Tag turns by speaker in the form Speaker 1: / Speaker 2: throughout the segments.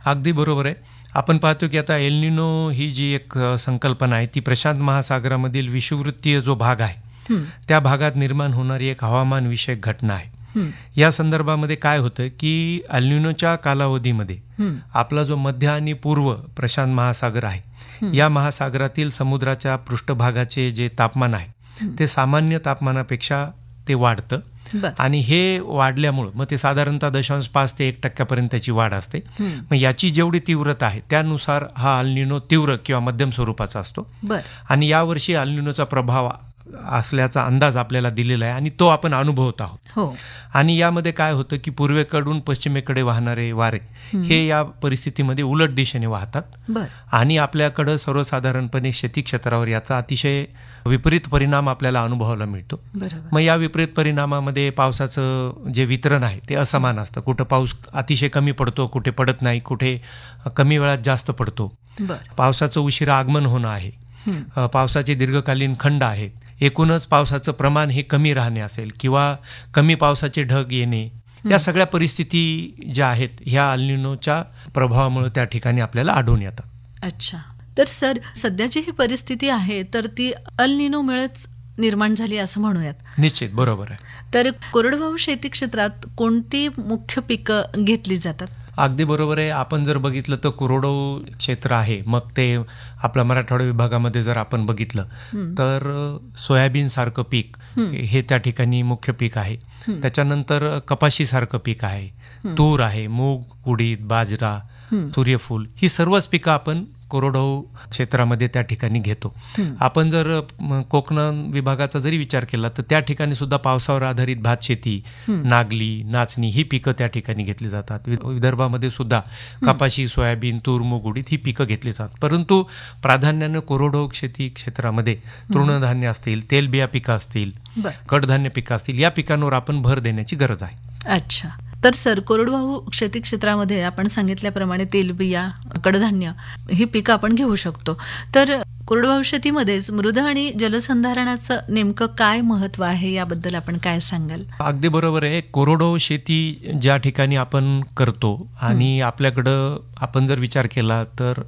Speaker 1: अगदी बरोबर आहे. आपण पाहतो की आता एल निनो ही जी एक संकल्पना आहे ती प्रशांत महासागरामधील विषुववृत्तीय जो भाग आहे
Speaker 2: हं,
Speaker 1: त्या भागात निर्माण होणारी एक हवामान विषयक घटना आहे.
Speaker 2: हं,
Speaker 1: या संदर्भामध्ये काय होतं की एल निनोच्या कालावधीमध्ये
Speaker 2: हं,
Speaker 1: आपला जो मध्य आणि पूर्व प्रशांत महासागर आहे या महासागरातील समुद्राच्या पृष्ठभागाचे जे तापमान आहे ते सामान्य तापमानापेक्षा ते वाढतं
Speaker 2: बर
Speaker 1: आणि हे वाढल्यामुळं मग ते साधारणतः 0.5 ते 1% त्याची वाढ असते.
Speaker 2: हं,
Speaker 1: मग याची जेवढी तीव्रता आहे त्यानुसार हा एल निनो तीव्र किंवा मध्यम स्वरूपाचा असतो
Speaker 2: बर
Speaker 1: आणि यावर्षी एल निनोचा प्रभाव असल्याचा अंदाज आपल्याला दिलेला आहे आणि तो आपण अनुभवत आहोत.
Speaker 2: हो
Speaker 1: आणि यामध्ये काय होतं की पूर्वेकडून पश्चिमेकडे वाहणारे वारे हे या परिस्थितीमध्ये उलट दिशेने वाहतात
Speaker 2: बर
Speaker 1: आणि आपल्याकडं सर्वसाधारणपणे शेती क्षेत्रावर याचा अतिशय विपरीत परिणाम आपल्याला अनुभवायला मिळतो.
Speaker 2: बरोबर
Speaker 1: मग या विपरीत परिणामामध्ये पावसाचं जे वितरण आहे ते असमान असतं. कुठं पाऊस अतिशय कमी पडतो, कुठे पडत नाही, कुठे कमी वेळात जास्त पडतो.
Speaker 2: बर
Speaker 1: पावसाचं उशिरा आगमन होणं आहे,
Speaker 2: हं,
Speaker 1: पावसाचे दीर्घकालीन खंड आहेत, एकूणच पावसाचं प्रमाण हे कमी राहणे असेल किंवा कमी पावसाचे ढग येणे, या सगळ्या परिस्थिती ज्या आहेत ह्या एल निनोच्या प्रभावामुळे त्या ठिकाणी आपल्याला आढळून येतात.
Speaker 2: अच्छा. तर सर, सध्याची ही परिस्थिती आहे तर ती एल निनोमुळेच निर्माण झाली असं म्हणूयात.
Speaker 1: निश्चित बरोबर आहे.
Speaker 2: तर कोरडवाहू शेती क्षेत्रात कोणती मुख्य पिकं घेतली जातात?
Speaker 1: अगदी बरोबर आहे. आपण जर बघितलं तर कोरडवाहू क्षेत्र आहे, मग ते आपल्या मराठवाडा विभागामध्ये जर आपण बघितलं तर सोयाबीन सारखं पीक हे त्या ठिकाणी मुख्य पीक आहे. त्याच्यानंतर कपाशी सारखं पीक आहे, तूर आहे, मूग, उडीद, बाजरा, सूर्यफूल, ही सर्वच पिकं आपण कोरडवाहू क्षेत्रामध्ये त्या ठिकाणी घेतो. आपण जर कोकण विभागाचा जरी विचार केला तर त्या ठिकाणी सुद्धा पावसावर आधारित भात शेती, नागली, नाचणी ही पिकं त्या ठिकाणी घेतली जातात. विदर्भामध्ये सुद्धा कपाशी, सोयाबीन, तूर, मूग, उडीद ही पिकं घेतली जातात. परंतु प्राधान्याने कोरडवाहू शेती क्षेत्रामध्ये तृणधान्य असतील, तेलबिया पिकं असतील,
Speaker 2: बर
Speaker 1: कडधान्य पिकं असतील, या पिकांवर आपण भर देण्याची गरज आहे.
Speaker 2: अच्छा. तर सर, कोरडवाहू शेती क्षेत्रामध्ये आपण सांगितल्याप्रमाणे तेलबिया, कडधान्य ही पिकं आपण घेऊ शकतो. तर कोरडवाहू शेतीमध्येच मृद आणि जलसंधारणाचं नेमकं काय महत्व आहे याबद्दल आपण काय सांगाल?
Speaker 1: अगदी बरोबर आहे. कोरडवाहू शेती ज्या ठिकाणी आपण करतो आणि आपल्याकडं आपण जर विचार केला तर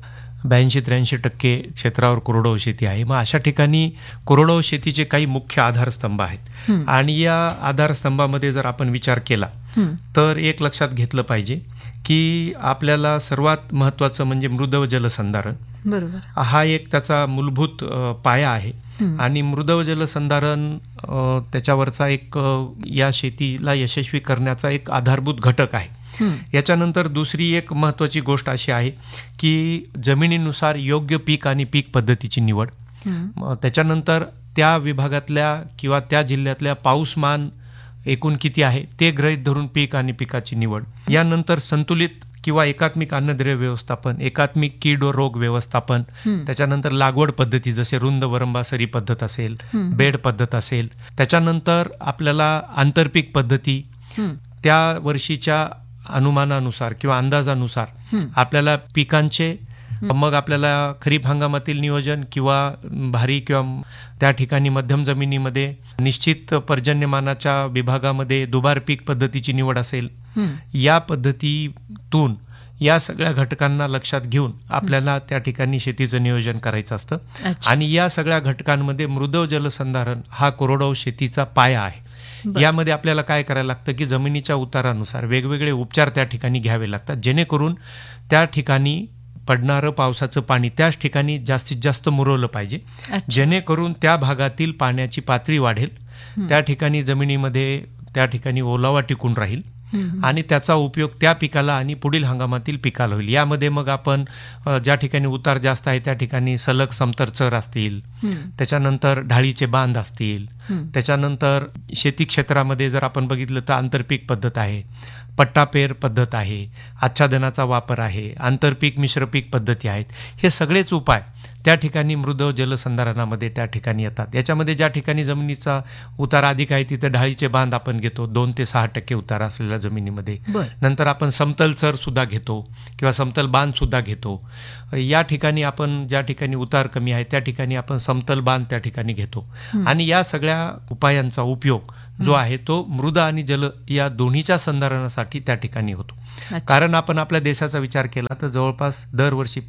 Speaker 1: 82-83% क्षेत्रावर कोरडवाहू शेती आहे. मग अशा ठिकाणी कोरडवाहू शेतीचे काही मुख्य आधारस्तंभ आहेत आणि या आधारस्तंभामध्ये जर आपण विचार केला तर एक लक्षात घेतलं पाहिजे की आपल्याला सर्वात महत्त्वाचं म्हणजे मृद व जलसंधारण.
Speaker 2: बरोबर.
Speaker 1: हा एक त्याचा मूलभूत पाया आहे आणि मृद व जलसंधारण त्याच्यावरचा एक या शेतीला यशस्वी करण्याचा एक आधारभूत घटक आहे. याच्यानंतर दुसरी एक महत्त्वाची गोष्ट अशी आहे की जमिनीनुसार योग्य पीक आणि पीक पद्धतीची निवड. त्याच्यानंतर त्या विभागातल्या किंवा त्या जिल्ह्यातल्या पाऊसमान एकूण किती आहे ते गृहीत धरून पीक आणि पिकाची निवड. यानंतर संतुलित किंवा एकात्मिक अन्नद्रव्य व्यवस्थापन, एकात्मिक कीड व रोग व्यवस्थापन, त्याच्यानंतर लागवड पद्धती जसे रुंद वरंबासरी पद्धत असेल, बेड पद्धत असेल, त्याच्यानंतर आपल्याला आंतरपीक पद्धती, त्या वर्षीच्या अनुमानानुसार किंवा अंदाजानुसार आपल्याला पिकांचे, मग आपल्याला खरीप हंगामातील नियोजन किंवा भारी किंवा त्या ठिकाणी मध्यम जमिनीमध्ये निश्चित पर्जन्यमानाच्या विभागामध्ये दुबार पीक पद्धतीची निवड असेल, या पद्धतीतून या सगळ्या घटकांना लक्षात घेऊन आपल्याला त्या ठिकाणी शेतीचं नियोजन करायचं असतं आणि या सगळ्या घटकांमध्ये मृद व जलसंधारण हा कोरडवाहू शेतीचा पाया आहे. यामध्ये आपल्याला काय करायला लागतं की जमिनीच्या उतारानुसार वेगवेगळे उपचार त्या ठिकाणी घ्यावे लागतात जेणेकरून त्या ठिकाणी पडणारं पावसाचं पाणी त्याच ठिकाणी जास्तीत जास्त मुरवलं पाहिजे, जेणेकरून त्या भागातील पाण्याची पातळी वाढेल, त्या ठिकाणी जमिनीमध्ये त्या ठिकाणी ओलावा टिकून राहील आणि त्याचा उपयोग त्या पिकाला आणि पुढील हंगामातील पिकाला होईल. यामध्ये मग आपण ज्या ठिकाणी उतार जास्त आहे त्या ठिकाणी सलग समतर चर असतील, त्याच्यानंतर ढाळीचे बांध असतील, त्याच्यानंतर शेती क्षेत्रामध्ये जर आपण बघितलं तर आंतरपीक पद्धत आहे, पट्टापेर पद्धत आहे, आच्छादनाचा वापर आहे, आंतरपीक मिश्रपीक पद्धती आहेत. हे सगळेच उपाय त्या ठिकाणी मृद जलसंधारणामध्ये त्या ठिकाणी येतात. याच्यामध्ये ज्या ठिकाणी जमिनीचा उतार अधिक आहे तिथे ढाळीचे बांध आपण घेतो 2 ते 6% उतार असलेल्या जमिनीमध्ये. नंतर आपण समतल चर सुद्धा घेतो किंवा समतल बांध सुद्धा घेतो. या ठिकाणी आपण ज्या ठिकाणी उतार कमी आहे त्या ठिकाणी आपण समतल बांध त्या ठिकाणी घेतो आणि या सगळ्या उपायांचा उपयोग जो आहे तो मृद आणि जल या दोन्हीच्या संधारणासाठी त्या ठिकाणी होतो. कारण आपण आपल्या देशाचा विचार केला तर जवळपास दरवर्षी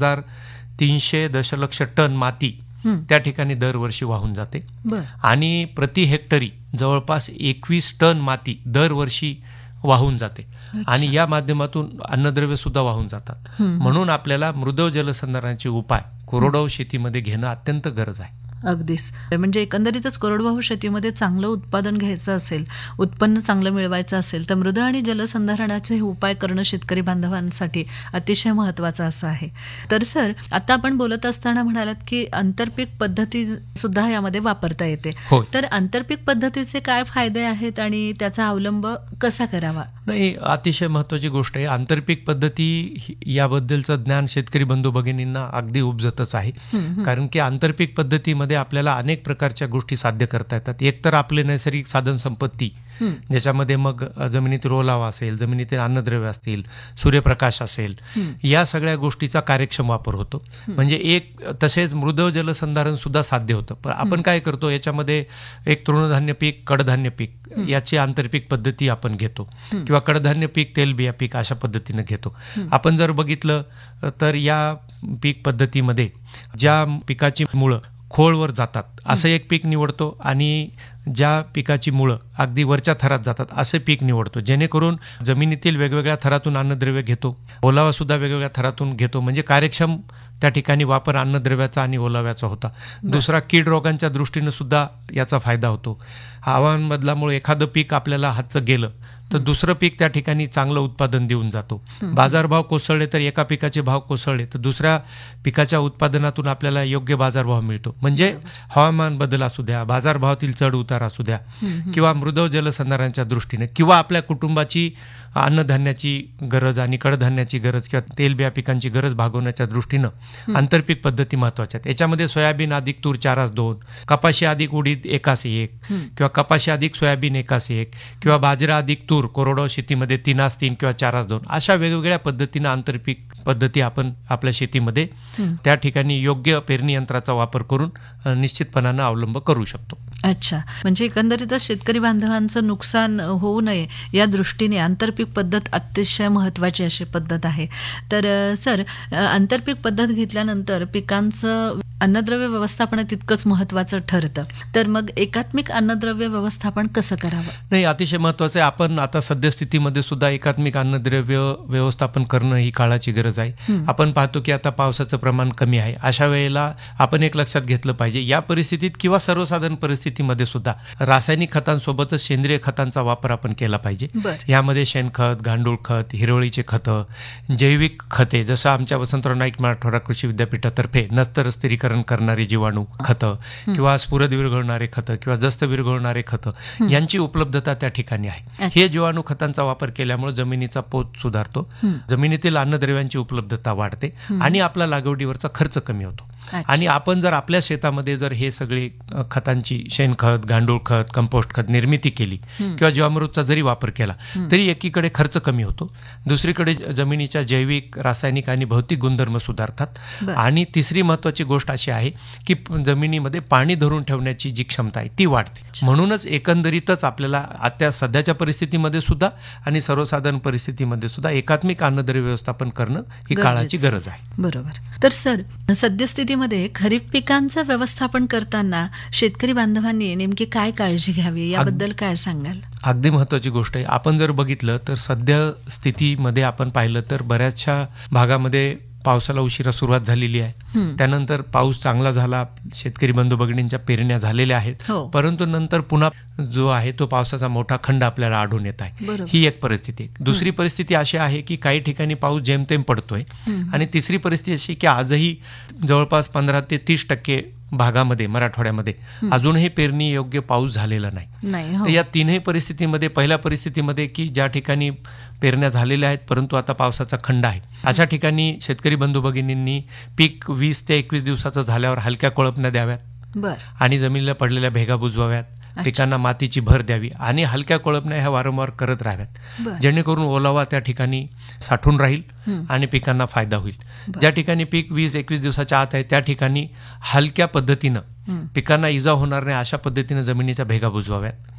Speaker 1: 5,300 दशलक्ष टन माती त्या ठिकाणी दरवर्षी वाहून जाते आणि प्रति हेक्टरी जवळपास 21 टन माती दरवर्षी वाहून जाते आणि या माध्यमातून अन्नद्रव्य सुद्धा वाहून जातात. म्हणून आपल्याला मृद जलसंधारणाचे उपाय कोरडवाहू शेतीमध्ये घेणं अत्यंत गरज आहे.
Speaker 2: अगदीच. म्हणजे एकंदरीतच कोरडवाहू शेतीमध्ये चांगलं उत्पादन घ्यायचं असेल, उत्पन्न चांगलं मिळवायचं असेल तर मृद आणि जलसंधारणाचे हे उपाय करणं शेतकरी बांधवांसाठी अतिशय महत्वाचं असं आहे. तर सर, आता आपण बोलत असताना म्हणालात की आंतरपीक पद्धती सुद्धा यामध्ये वापरता येते. तर आंतरपीक पद्धतीचे काय फायदे आहेत आणि त्याचा अवलंब कसा करावा?
Speaker 1: नाही, अतिशय महत्वाची गोष्ट आहे. आंतरपीक पद्धती याबद्दलचं ज्ञान शेतकरी बंधू भगिनींना अगदी उपजतच आहे. कारण की आंतरपीक पद्धतीमध्ये आपल्याला अनेक प्रकारच्या गोष्टी साध्य करता येतात. एक तर आपले नैसर्गिक साधन संपत्ती, ज्याच्यामध्ये मग जमिनीतील ओलावा असेल, जमिनीतील अन्नद्रव्य असतील, सूर्यप्रकाश असेल, या सगळ्या गोष्टीचा कार्यक्षम वापर होतो. म्हणजे एक तसेच मृद जलसंधारण सुद्धा साध्य होतं. पण आपण काय करतो, याच्यामध्ये एक तृणधान्य पीक, कडधान्य पीक याची आंतरपीक पद्धती आपण घेतो किंवा कडधान्य पीक, तेलबिया पीक अशा पद्धतीने घेतो. आपण जर बघितलं तर या पीक पद्धतीमध्ये ज्या पिकाची मुळं खोलवर जातात असं एक पीक निवडतो आणि ज्या पिकाची मुळं अगदी वरच्या थरात जातात असे पीक निवडतो, जेणेकरून जमिनीतील वेगवेगळ्या थरातून अन्नद्रव्य घेतो, ओलावा सुद्धा वेगवेगळ्या थरातून घेतो. म्हणजे कार्यक्षम त्या ठिकाणी वापर अन्नद्रव्याचा आणि ओलाव्याचा होता. दुसरा, कीड रोगांच्या दृष्टीनं सुद्धा याचा फायदा होतो. हवामान बदलामुळे एखादं पीक आपल्याला हातचं गेलं तर दुसरं पीक त्या ठिकाणी चांगलं उत्पादन देऊन जातो. बाजारभाव कोसळले तर एका पिकाचे भाव कोसळले तर दुसऱ्या पिकाच्या उत्पादनातून आपल्याला योग्य बाजारभाव मिळतो. म्हणजे हवामान बदल असू द्या, बाजारभावातील चढ उतार असू द्या किंवा मृद जलसंधारणाच्या दृष्टीने किंवा आपल्या कुटुंबाची अन्नधान्याची गरज आणि कडधान्याची गरज किंवा तेलबिया पिकांची गरज भागवण्याच्या दृष्टीनं आंतरपीक पद्धती महत्वाच्या आहेत. याच्यामध्ये सोयाबीन अधिक तूर 4:2, कपाशी अधिक उडीद 1:1 किंवा कपाशी अधिक सोयाबीन 1:1 किंवा बाजरा अधिक तूर कोरडवाहू शेतीमध्ये 3:3 किंवा 4:2 अशा वेगवेगळ्या पद्धतीनं आंतरपीक पद्धती आपण आपल्या शेतीमध्ये त्या ठिकाणी योग्य पेरणी यंत्राचा वापर करून निश्चितपणानं अवलंब करू शकतो.
Speaker 2: अच्छा, म्हणजे एकंदरीतच शेतकरी बांधवांचं नुकसान होऊ नये या दृष्टीने आंतरपीक पद्धत अतिशय महत्वाची अशी पद्धत आहे. तर सर, आंतरपीक पद्धत घेतल्यानंतर पिकांचं अन्नद्रव्य व्यवस्थापन तितकंच महत्वाचं ठरतं. तर मग एकात्मिक अन्नद्रव्य व्यवस्थापन कसं करावं?
Speaker 1: नाही, अतिशय महत्वाचं आहे. आपण आता सद्यस्थितीमध्ये सुद्धा एकात्मिक अन्नद्रव्य व्यवस्थापन करणं ही काळाची गरज आहे. आपण पाहतो की आता पावसाचं प्रमाण कमी आहे. अशा वेळेला आपण एक लक्षात घेतलं पाहिजे, या परिस्थितीत किंवा सर्वसाधारण परिस्थितीमध्ये सुद्धा रासायनिक खतांसोबतच सेंद्रिय खतांचा वापर आपण केला पाहिजे. यामध्ये शेणखत, गांडूळ खत, हिरवळीचे खतं, जैविक खते, जसं आमच्या वसंतराव नाईक मराठवाडा कृषी विद्यापीठातर्फे नत्र स्थिरीकरण करणारी जीवाणू खतं किंवा स्फुरद विरघळणारे खतं किंवा जस्त विरघळणारे खतं यांची उपलब्धता त्या ठिकाणी आहे. हे जीवाणू खतांचा वापर केल्यामुळे जमिनीचा पोत सुधारतो, जमिनीतील अन्नद्रव्यांची उपलब्धता वाढते आणि आपला लागवडीवरचा खर्च कमी होतो. आणि आपण जर आपल्या शेतामध्ये जर हे सगळे खतांची शेणखत, गांडूळ खत, कंपोस्ट खत निर्मिती केली किंवा जीवामृतचा जरी वापर केला तरी एकीकडे खर्च कमी होतो, दुसरीकडे जमिनीच्या जैविक, रासायनिक आणि भौतिक गुणधर्म सुधारतात. आणि तिसरी महत्वाची गोष्ट अशी आहे की जमिनीमध्ये पाणी धरून ठेवण्याची जी क्षमता आहे ती वाढते. म्हणूनच एकंदरीतच आपल्याला आता सध्याच्या परिस्थितीमध्ये सुद्धा आणि सर्वसाधारण परिस्थितीमध्ये सुद्धा एकात्मिक अन्नद्रव्य व्यवस्थापन करणं ही काळाची गरज आहे.
Speaker 2: बरोबर. तर सर, सद्यस्थितीमध्ये खरीप पिकांचं व्यवस्थापन करताना शेतकरी बांधवांनी नेमकी काय काळजी घ्यावी याबद्दल काय सांगाल?
Speaker 1: अगदी महत्वाची गोष्ट आहे. आपण जर बघितलं तर सध्या स्थितीमध्ये आपण पाहिलं तर बऱ्याचशा भागामध्ये पावसाला उशिरा सुरुवात झालेली आहे. त्यानंतर पाऊस चांगला झाला, शेतकरी बंधू भगिनींच्या पेरण्या झालेल्या आहेत, परंतु नंतर पुन्हा जो आहे तो पावसाचा मोठा खंड आपल्याला आढळून येत आहे. ही एक परिस्थिती. दुसरी परिस्थिती अशी आहे की काही ठिकाणी पाऊस जेमतेम पडतोय आणि तिसरी परिस्थिती अशी की आजही जवळपास 15 ते 30% भागामध्ये, मराठवाड्यामध्ये अजूनही पेरणी योग्य पाऊस झालेला नाही. तर या तीनही परिस्थितीमध्ये, पहिल्या परिस्थितीमध्ये की ज्या ठिकाणी पेरण्या झालेल्या आहेत परंतु आता पावसाचा खंड आहे, अशा ठिकाणी शेतकरी बंधू भगिनींनी पीक 20 ते 21 दिवसाचं झाल्यावर हलक्या कोळपण्या द्याव्यात आणि जमिनीला पडलेल्या भेगा बुजवाव्यात, पिकांना मातीची भर द्यावी आणि हलक्या कोळपण्या ह्या वारंवार करत राहाव्यात, जेणेकरून ओलावा त्या ठिकाणी साठून राहील आणि पिकांना फायदा होईल. ज्या ठिकाणी पीक 20-21 दिवसाच्या आत आहे त्या ठिकाणी हलक्या पद्धतीनं पिकांना इजा होणार नाही अशा पद्धतीनं जमिनीच्या भेगा बुजवाव्यात.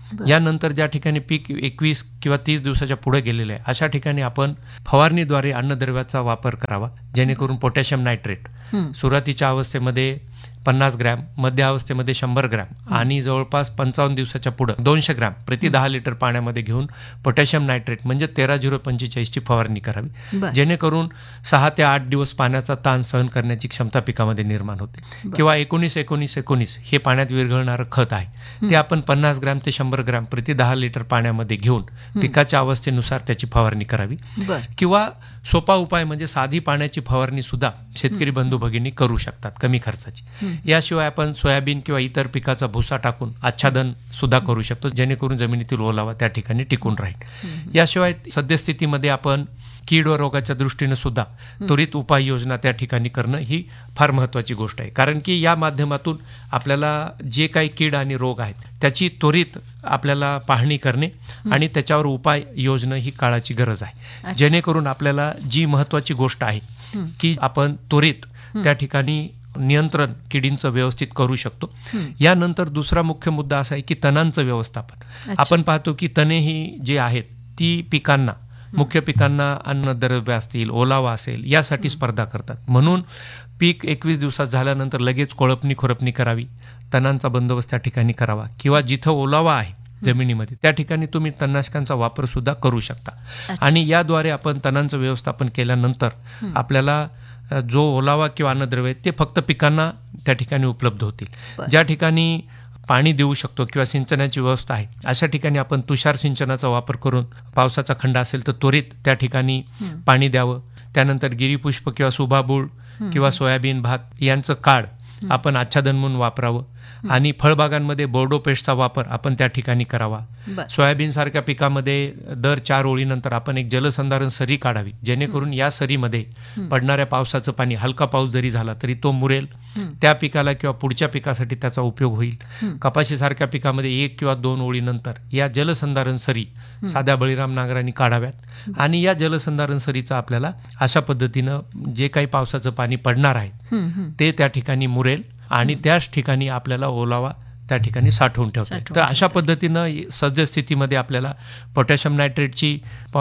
Speaker 1: यानंतर ज्या ठिकाणी पीक 21 किंवा 30 दिवसाच्या पुढे गेलेले आहे अशा ठिकाणी आपण फवारणीद्वारे अन्नद्रव्याचा वापर करावा, जेणेकरून पोटॅशियम नायट्रेट सुरुवातीच्या अवस्थेमध्ये 50 ग्रॅम, मध्य अवस्थेमध्ये 100 ग्रॅम आणि जवळपास 55 दिवसाच्या पुढे 200 ग्रॅम प्रति 10 लिटर पाण्यामध्ये घेऊन पोटॅशियम नायट्रेट म्हणजे 13-0-45 ची फवारणी करावी, जेणेकरून 6 ते 8 दिवस पाण्याचा ताण सहन करण्याची क्षमता पिकामध्ये निर्माण होते. किंवा 19-19-19 हे पाण्यात विरघळणारं खत आहे, ते आपण 50 ग्रॅम ते 100 ग्रॅम प्रति 10 लिटर पाण्यामध्ये घेऊन पिकाच्या अवस्थेनुसार त्याची फवारणी करावी. किंवा सोपा उपाय म्हणजे साधी पाण्याची फवारणी सुद्धा शेतकरी बंधू भगिनी करू शकतात कमी खर्चाची. याशिवाय आपण सोयाबीन किंवा इतर पिकाचा भुसा टाकून आच्छादन सुद्धा करू शकतो, जेणेकरून जमिनीतील ओलावा त्या ठिकाणी टिकून राहील. याशिवाय सद्यस्थितीमध्ये आपण कीड व रोगाच्या दृष्टीनं सुद्धा त्वरित उपाययोजना त्या ठिकाणी करणं ही फार महत्त्वाची गोष्ट आहे, कारण की या माध्यमातून आपल्याला जे काही कीड आणि रोग आहेत त्याची त्वरित आपल्याला पाहणी करणे आणि त्याच्यावर उपाय योजना ही काळाची गरज आहे, जेणेकरून आपल्याला जी महत्त्वाची गोष्ट आहे की आपण त्वरित त्या ठिकाणी नियंत्रण किडींचं व्यवस्थित करू शकतो. यानंतर दुसरा मुख्य मुद्दा असा आहे की तणांचं व्यवस्थापन. आपण पाहतो की तणे ही जी आहेत ती पिकांना, मुख्य पिकांना अन्नद्रव्य असतील, ओलावा असेल यासाठी स्पर्धा करतात. म्हणून पीक 21 दिवसात झाल्यानंतर लगेच कोळपणी खुरपणी करावी, तणांचा बंदोबस्त त्या ठिकाणी करावा, किंवा जिथं ओलावा आहे जमिनीमध्ये त्या ठिकाणी तुम्ही तणनाशकांचा वापर सुद्धा करू शकता. आणि याद्वारे आपण तणांचं व्यवस्थापन केल्यानंतर आपल्याला जो ओलावा किंवा अन्नद्रव्य ते फक्त पिकांना त्या ठिकाणी उपलब्ध होतील. ज्या ठिकाणी पाणी देऊ शकतो किंवा सिंचनाची व्यवस्था आहे अशा ठिकाणी आपण तुषार सिंचनाचा वापर करून, पावसाचा खंड असेल तर त्वरित त्या ठिकाणी पाणी द्यावं. त्यानंतर गिरीपुष्प किंवा सुभाबूळ किंवा सोयाबीन, भात यांचं काढ आपण आच्छादन म्हणून वापरावं. आणि फळबागांमध्ये बोर्डो पेस्टचा वापर आपण त्या ठिकाणी करावा. सोयाबीन सारख्या पिकामध्ये दर 4 ओळीनंतर आपण एक जलसंधारण सरी काढावी, जेणेकरून या सरीमध्ये पडणाऱ्या पावसाचं पाणी, हलका पाऊस जरी झाला तरी तो मुरेल, त्या पिकाला किंवा पुढच्या पिकासाठी त्याचा उपयोग होईल. कपाशी सारख्या पिकामध्ये 1 किंवा 2 ओळीनंतर या जलसंधारण सरी साध्या बळीराम नांगरांनी काढाव्यात. आणि या जलसंधारण सरीचा आपल्याला अशा पद्धतीनं जे काही पावसाचं पाणी पडणार आहे ते त्या ठिकाणी मुरेल आणि त्याच ठिकाणी आपल्याला ओलावा त्या ठिकाणी साठवून ठेवतो. तर अशा पद्धतीनं सद्यस्थितीमध्ये आपल्याला पोटॅशियम नायट्रेटची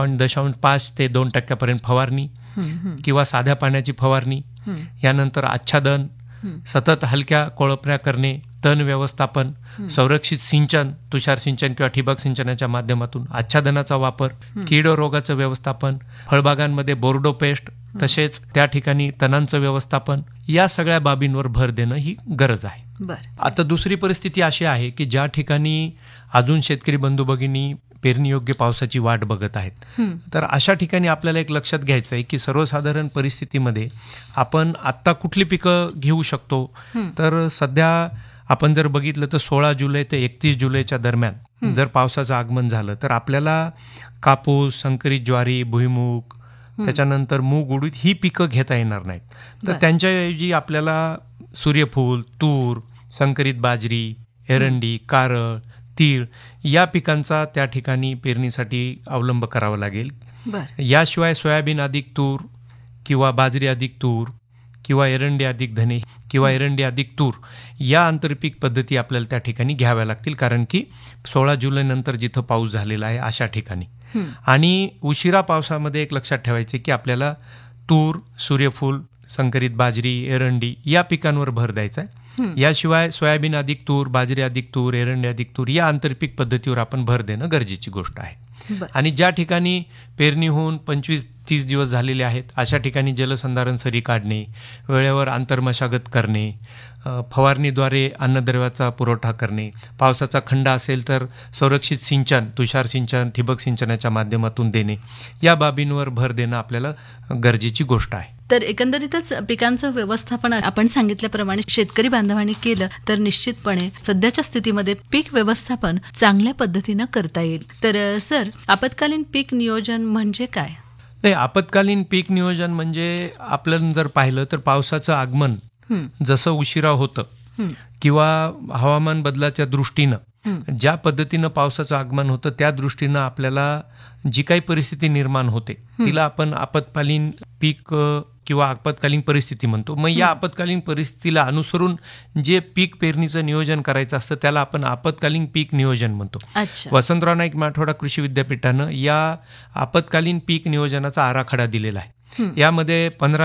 Speaker 1: 0.5 ते 2% फवारणी किंवा साध्या पाण्याची फवारणी, यानंतर आच्छादन, सतत हलक्या कोळपण्या करणे, तण व्यवस्थापन, संरक्षित सिंचन, तुषार सिंचन किंवा ठिबक सिंचनाच्या माध्यमातून आच्छादनाचा वापर, कीड रोगाचं व्यवस्थापन, फळबागांमध्ये बोर्डो पेस्ट, तसेच त्या ठिकाणी तणांचं व्यवस्थापन, या सगळ्या बाबींवर भर देणं ही गरज आहे. आता दुसरी परिस्थिती अशी आहे की ज्या ठिकाणी अजून शेतकरी बंधू भगिनी पेरणीयोग्य पावसाची वाट बघत आहेत, तर अशा ठिकाणी आपल्याला एक लक्षात घ्यायचं आहे की सर्वसाधारण परिस्थितीमध्ये आपण आत्ता कुठली पिकं घेऊ शकतो. तर सध्या आपण जर बघितलं तर 16 जुलै ते 31 जुलैच्या दरम्यान जर पावसाचं आगमन झालं तर आपल्याला कापूस, संकरित ज्वारी, भुईमूग, त्याच्यानंतर मूग, उडीद ही पिकं घेता येणार नाहीत. तर त्यांच्याऐवजी आपल्याला सूर्यफूल, तूर, संकरित बाजरी, एरंडी, कारळ, तीळ या पिकांचा त्या ठिकाणी पेरणीसाठी अवलंब करावा लागेल. याशिवाय सोयाबीन अधिक तूर किंवा बाजरी अधिक तूर किंवा एरंडी अधिक धने किंवा एरंडी अधिक तूर या आंतरपीक पद्धती आपल्याला त्या ठिकाणी घ्याव्या लागतील, कारण की 16 जुलै नंतर जिथं पाऊस झालेला आहे अशा ठिकाणी. आणि उशिरा पावसामध्ये एक लक्षात ठेवायचे की आपल्याला तूर, सूर्यफूल, संकरित बाजरी, एरंडी या पिकांवर भर द्यायचा आहे. याशिवाय सोयाबीन अधिक तूर, बाजरी अधिक तूर, एरंडी अधिक तूर या आंतरपीक पद्धतीवर आपण भर देणं गरजेची गोष्ट आहे. आणि ज्या ठिकाणी पेरणी होऊन 25-30 दिवस झालेले आहेत अशा ठिकाणी जलसंधारण सरी काढणे, वेळेवर आंतरमशागत करणे, फवारणीद्वारे अन्नद्रव्याचा पुरवठा करणे, पावसाचा खंड असेल तर संरक्षित सिंचन, तुषार सिंचन, ठिबक सिंचनाच्या माध्यमातून देणे, या बाबींवर भर देणं आपल्याला गरजेची गोष्ट आहे.
Speaker 2: तर एकंदरीतच पिकांचं व्यवस्थापन आपण सांगितल्याप्रमाणे शेतकरी बांधवांनी केलं तर निश्चितपणे सध्याच्या स्थितीमध्ये पीक व्यवस्थापन चांगल्या पद्धतीनं करता येईल. तर सर, आपत्कालीन पीक नियोजन म्हणजे काय?
Speaker 1: नाही, आपत्कालीन पीक नियोजन म्हणजे आपल्याला जर पाहिलं तर पावसाचं आगमन जसं उशिरा होतं किंवा हवामान बदलाच्या दृष्टीनं ज्या पद्धतीनं पावसाचं आगमन होतं त्या दृष्टीनं आपल्याला जी काही परिस्थिती निर्माण होते तिला आपण आपत्कालीन पीक किंवा आपत्कालीन परिस्थिती म्हणतो. मग या आपत्कालीन परिस्थितीला अनुसरून जे पीक पेरणीचं नियोजन करायचं असतं त्याला आपण आपत्कालीन पीक नियोजन म्हणतो. वसंतराव नाईक मराठवाडा कृषी विद्यापीठानं या आपत्कालीन पीक नियोजनाचा आराखडा दिलेला आहे. यामध्ये 15